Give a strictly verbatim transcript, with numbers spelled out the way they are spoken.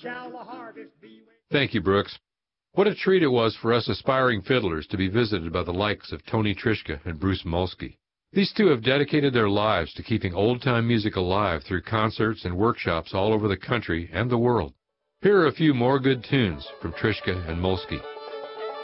shall the harvest be. Thank you, Brooks. What a treat it was for us aspiring fiddlers to be visited by the likes of Tony Trischka and Bruce Molsky. These two have dedicated their lives to keeping old-time music alive through concerts and workshops all over the country and the world. Here are a few more good tunes from Trischka and Molsky.